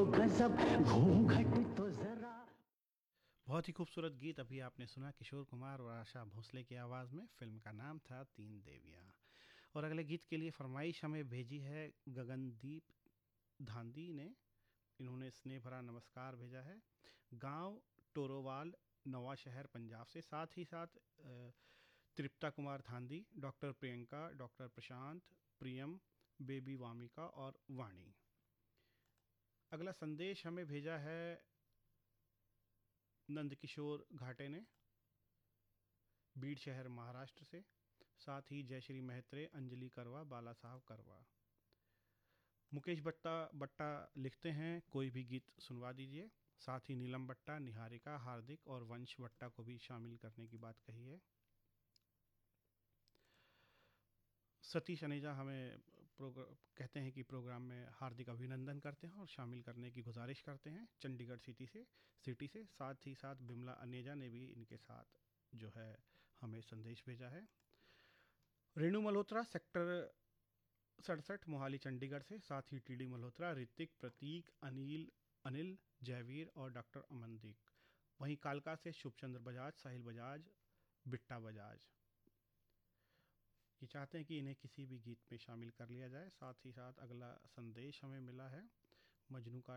गजब घूंघट तो जरा। बहुत ही खूबसूरत गीत अभी आपने सुना किशोर कुमार और आशा भोसले की आवाज़ में। फिल्म का नाम था तीन देवियाँ। और अगले गीत के लिए फरमाइश हमें भेजी है गगनदीप धांधी ने। इन्होंने स्नेह भरा नमस्कार भेजा है गांव टोरोवाल नवा शहर पंजाब से। साथ ही साथ तृप्ता कुमार धांधी, डॉक्टर प्रियंका, डॉक्टर प्रशांत, प्रियम, बेबी वामिका और वाणी। अगला संदेश हमें भेजा है नंदकिशोर घाटे ने, बीड़ शहर महाराष्ट्र से। साथ ही जयश्री मेहत्रे, अंजलि करवा, बाला साहब करवा। मुकेश बट्टा बट्टा लिखते हैं कोई भी गीत सुनवा दीजिए। साथ ही नीलम बट्टा, निहारिका, हार्दिक और वंश बट्टा को भी शामिल करने की बात कही है। सतीश अनेजा हमें कहते हैं कि प्रोग्राम में हार्दिक अभिनंदन करते हैं और शामिल करने की गुजारिश करते हैं चंडीगढ़ सिटी से। साथ ही साथ बिमला अनेजा ने भी इनके साथ जो है हमें संदेश भेजा है। रेणु मल्होत्रा सेक्टर 67 मोहाली चंडीगढ़ से। साथ ही टीडी मल्होत्रा, ऋतिक, प्रतीक, अनिल, जयवीर और डॉक्टर अमनदीप। वहीं कालका से शुभचंद्र बजाज, साहिल बजाज, बिट्टा बजाज ये चाहते हैं कि इन्हें किसी भी गीत में शामिल कर लिया जाए। साथ ही साथ अगला संदेश हमें मिला है मजनू का